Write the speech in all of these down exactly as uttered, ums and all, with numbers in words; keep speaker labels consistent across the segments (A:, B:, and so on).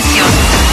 A: continuación.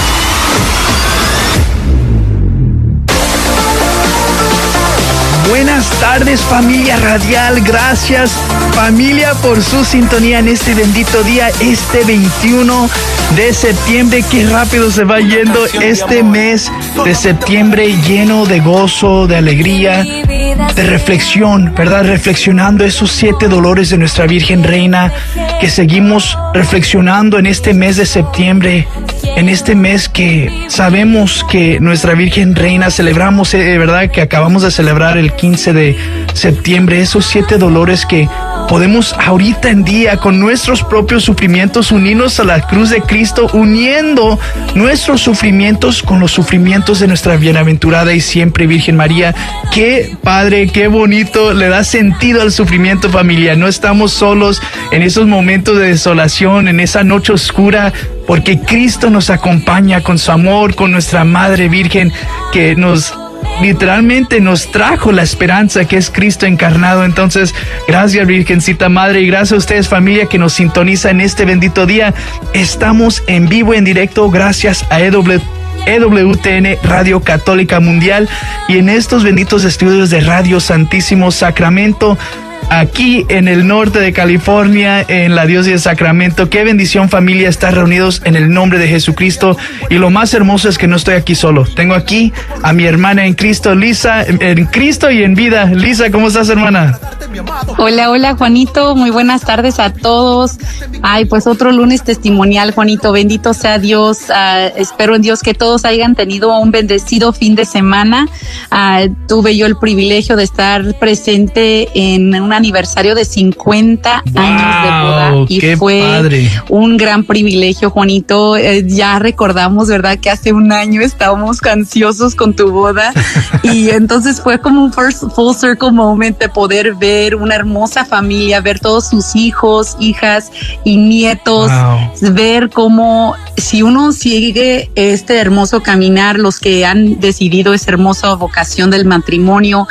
B: Buenas tardes, familia radial. Gracias, familia, por su sintonía en este bendito día, este veintiuno de septiembre. Qué rápido se va yendo este mes de septiembre, lleno de gozo, de alegría, de reflexión, ¿verdad? Reflexionando esos siete dolores de nuestra Virgen Reina, que seguimos reflexionando en este mes de septiembre, en este mes que sabemos que nuestra Virgen Reina celebramos, eh, ¿verdad? Que acabamos de celebrar el quince de septiembre, esos siete dolores que podemos ahorita en día, con nuestros propios sufrimientos, unirnos a la cruz de Cristo, uniendo nuestros sufrimientos con los sufrimientos de nuestra bienaventurada y siempre Virgen María. Qué padre, qué bonito, le da sentido al sufrimiento, familia. No estamos solos en esos momentos de desolación, en esa noche oscura, porque Cristo nos acompaña con su amor, con nuestra Madre Virgen, que nos literalmente nos trajo la esperanza, que es Cristo encarnado. Entonces, gracias, Virgencita Madre, y gracias a ustedes, familia, que nos sintoniza en este bendito día. Estamos en vivo, en directo, gracias a E W E W T N Radio Católica Mundial, y en estos benditos estudios de Radio Santísimo Sacramento, aquí en el norte de California, en la diócesis de Sacramento. Qué bendición, familia, estar reunidos en el nombre de Jesucristo. Y lo más hermoso es que no estoy aquí solo. Tengo aquí a mi hermana en Cristo, Lisa, en Cristo y en vida. Lisa, ¿cómo estás, hermana?
C: Hola, hola, Juanito. Muy buenas tardes a todos. Ay, pues otro lunes testimonial, Juanito. Bendito sea Dios. Uh, espero en Dios que todos hayan tenido un bendecido fin de semana. Uh, tuve yo el privilegio de estar presente en una aniversario de cincuenta
B: wow,
C: años de boda, y
B: qué
C: fue
B: padre.
C: Un gran privilegio, Juanito. Eh, ya recordamos, ¿verdad?, que hace un año estábamos ansiosos con tu boda y entonces fue como un first full circle moment de poder ver una hermosa familia, ver todos sus hijos, hijas y nietos, wow. Ver cómo, si uno sigue este hermoso caminar, los que han decidido esa hermosa vocación del matrimonio,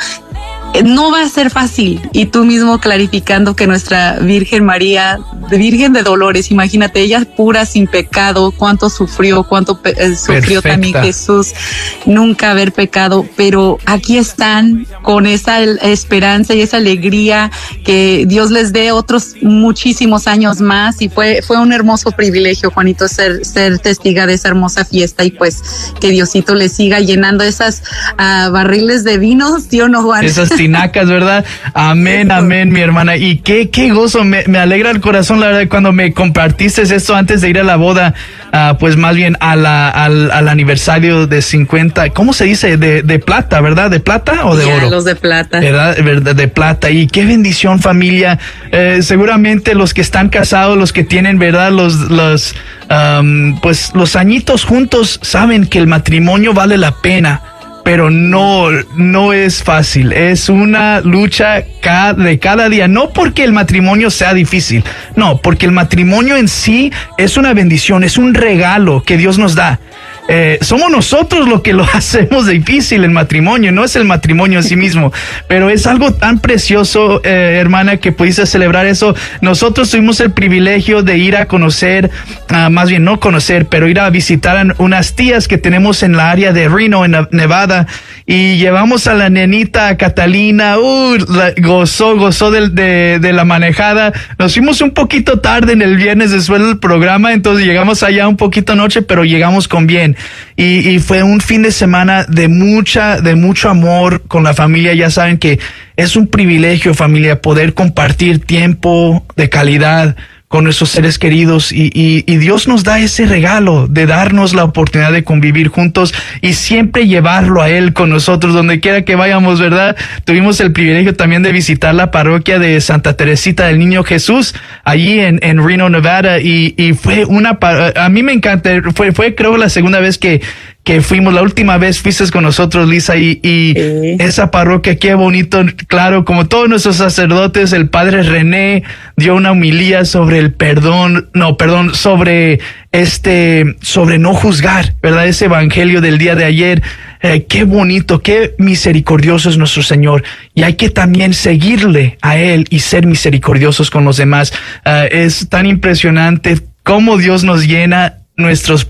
C: no va a ser fácil. Y tú mismo clarificando que nuestra Virgen María, Virgen de Dolores, imagínate, ella pura, sin pecado, cuánto sufrió, cuánto pe- eh, sufrió también Jesús, nunca haber pecado, pero aquí están con esa esperanza y esa alegría, que Dios les dé otros muchísimos años más. Y fue fue un hermoso privilegio, Juanito, ser ser testiga de esa hermosa fiesta, y pues que Diosito le siga llenando esas uh, barriles de vinos, ¿sí o no, Juan?
B: Esas tinacas, ¿verdad? Amén, amén, mi hermana. Y qué, qué gozo, me, me alegra el corazón, la verdad, cuando me compartiste esto antes de ir a la boda, uh, pues más bien a la, al, al aniversario de cincuenta, ¿cómo se dice? De, de plata, ¿verdad? ¿De plata o de
C: ya,
B: oro?
C: Los de plata.
B: ¿Verdad? ¿Verdad? De plata. Y qué bendición, familia. Eh, seguramente los que están casados, los que tienen, ¿verdad? Los, los, um, pues los añitos juntos, saben que el matrimonio vale la pena. Pero no, no es fácil, es una lucha cada, de cada día, no porque el matrimonio sea difícil, no, porque el matrimonio en sí es una bendición, es un regalo que Dios nos da. Eh, somos nosotros los que lo hacemos difícil, el matrimonio, no es el matrimonio en sí mismo, pero es algo tan precioso, eh, hermana, que pudiste celebrar eso. Nosotros tuvimos el privilegio de ir a conocer, uh, más bien no conocer, pero ir a visitar a unas tías que tenemos en la área de Reno, en Nevada, y llevamos a la nenita Catalina, uh, la, gozó, gozó de, de, de la manejada. Nos fuimos un poquito tarde en el viernes después del programa, entonces llegamos allá un poquito noche, pero llegamos con bien. Y, y fue un fin de semana de mucha, de mucho amor con la familia. Ya saben que es un privilegio, familia, poder compartir tiempo de calidad con nuestros seres queridos, y, y, y Dios nos da ese regalo de darnos la oportunidad de convivir juntos y siempre llevarlo a Él con nosotros donde quiera que vayamos, ¿verdad? Tuvimos el privilegio también de visitar la parroquia de Santa Teresita del Niño Jesús allí en, en Reno, Nevada, y, y fue una, a mí me encanta, fue, fue creo la segunda vez que que fuimos, la última vez fuiste con nosotros, Lisa, y, y sí. Esa parroquia, qué bonito, claro, como todos nuestros sacerdotes, el padre René dio una homilía sobre el perdón, no, perdón, sobre este, sobre no juzgar, ¿verdad? Ese evangelio del día de ayer, eh, qué bonito, qué misericordioso es nuestro Señor, y hay que también seguirle a Él y ser misericordiosos con los demás. Uh, es tan impresionante cómo Dios nos llena nuestros